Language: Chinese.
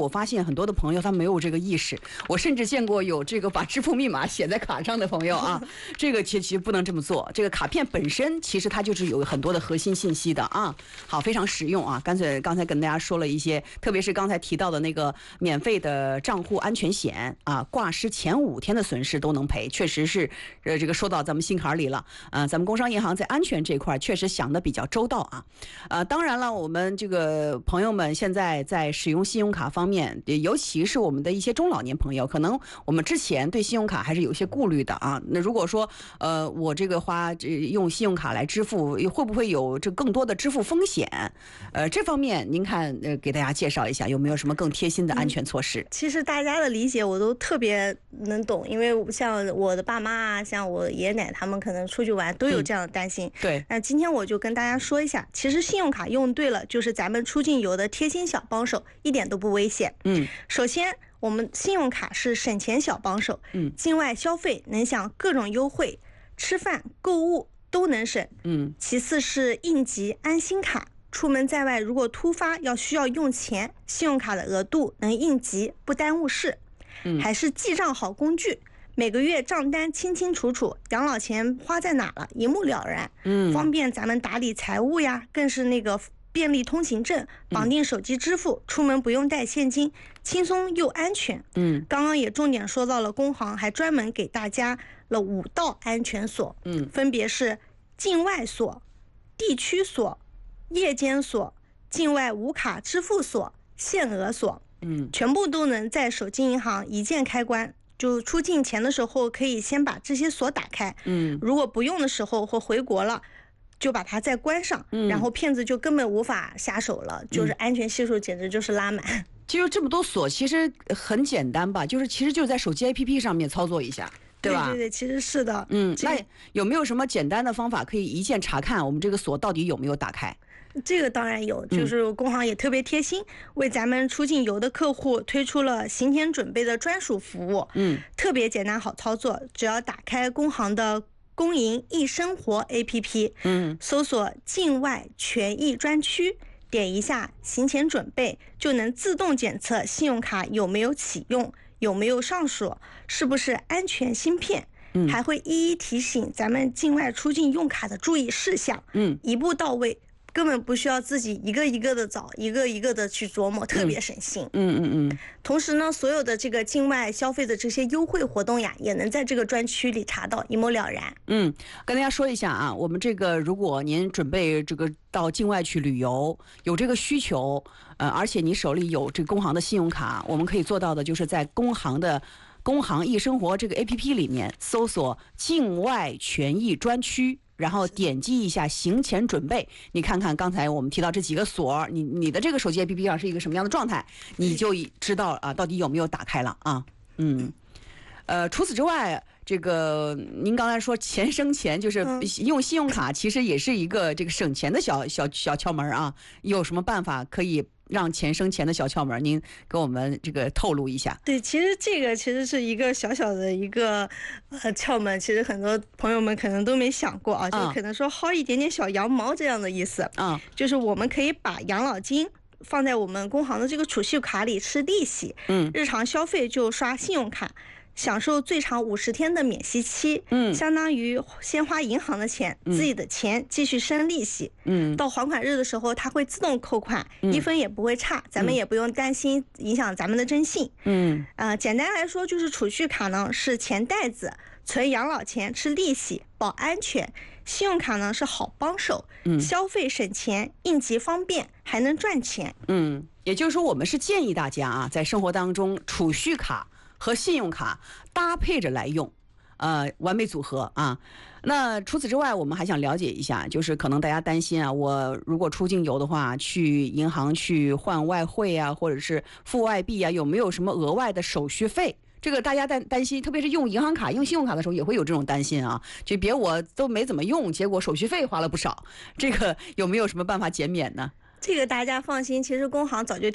我发现很多的朋友他没有这个意识，我甚至见过有这个把支付密码写在卡上的朋友啊，这个其实不能这么做。这个卡片本身其实它就是有很多的核心信息的啊，好，非常实用啊。刚才跟大家说了一些，特别是刚才提到的那个免费的账户安全险啊，挂失前5天的损失都能赔，确实是这个说到咱们心坎里了。咱们工商银行在安全这块确实想的比较周到啊。当然了，我们这个朋友们现在在使用信用卡方面，尤其是我们的一些中老年朋友，可能我们之前对信用卡还是有一些顾虑的啊。那如果说我这个用信用卡来支付，会不会有这更多的支付风险？这方面您看给大家介绍一下，有没有什么更贴心的安全措施？ 其实大家的理解我都特别能懂，因为像我的爸妈啊，像我爷爷奶奶他们可能出去玩都有这样的担心。 对， 那今天我就跟大家说一下，其实信用卡用对了，就是咱们出境游的贴心小帮手，一点都不危险。首先我们信用卡是省钱小帮手，境外消费能享各种优惠，吃饭购物都能省。其次是应急安心卡，出门在外如果突发需要用钱，信用卡的额度能应急，不耽误事。还是记账好工具，每个月账单清清楚楚，养老钱花在哪了一目了然，方便咱们打理财务呀。更是那个便利通行证，绑定手机支付，出门不用带现金，轻松又安全。刚刚也重点说到了，工行还专门给大家了5道安全锁，分别是境外锁、地区锁、夜间锁、境外无卡支付锁、限额锁，全部都能在手机银行一键开关。就出境前的时候可以先把这些锁打开，如果不用的时候或回国了就把它再关上，然后骗子就根本无法下手了，就是安全系数简直就是拉满。 其实这么多锁其实很简单吧，其实就在手机 APP 上面操作一下，对吧？ 对，其实是的。 那有没有什么简单的方法可以一键查看我们这个锁到底有没有打开？ 这个当然有，就是工行也特别贴心，为咱们出境游的客户推出了行前准备的专属服务，特别简单好操作，只要打开工行的工银易生活 APP，搜索境外权益专区，点一下行前准备，就能自动检测信用卡有没有启用，有没有上锁，是不是安全芯片，还会一一提醒咱们境外出境用卡的注意事项，一步到位，根本不需要自己一个一个的找，一个一个的去琢磨，特别省心。同时呢，所有的这个境外消费的这些优惠活动呀，也能在这个专区里查到，一目了然。 跟大家说一下啊，我们这个如果您准备这个到境外去旅游，有这个需求，而且你手里有这个工行的信用卡，我们可以做到的就是在工行易生活这个 APP 里面搜索境外权益专区，然后点击一下行前准备，你看看刚才我们提到这几个锁，你的这个手机 APP 上是一个什么样的状态，你就知道到底有没有打开了啊。除此之外，这个您刚才说钱生钱，就是用信用卡其实也是一个这个省钱的小窍门啊。有什么办法可以让钱生钱的小窍门，您给我们这个透露一下？ 对，其实这个是一个小小的一个窍门，其实很多朋友们可能都没想过啊，就可能说薅一点点小羊毛这样的意思。就是我们可以把养老金放在我们工行的这个储蓄卡里吃利息，日常消费就刷信用卡，享受最长50天的免息期，相当于先花银行的钱，自己的钱继续生利息，到还款日的时候它会自动扣款，1分也不会差，咱们也不用担心影响咱们的征信。简单来说就是储蓄卡呢是钱袋子，存养老钱吃利息保安全，信用卡呢是好帮手，消费省钱应急方便还能赚钱。 也就是说我们是建议大家啊，在生活当中储蓄卡和信用卡搭配着来用，完美组合啊。那除此之外，我们还想了解一下，就是可能大家担心啊，我如果出境游的话，去银行去换外汇啊，或者是付外币啊，有没有什么额外的手续费？这个大家担心，特别是用银行卡、用信用卡的时候也会有这种担心啊，就别我都没怎么用，结果手续费花了不少，这个有没有什么办法减免呢？ 这个大家放心，其实工行早就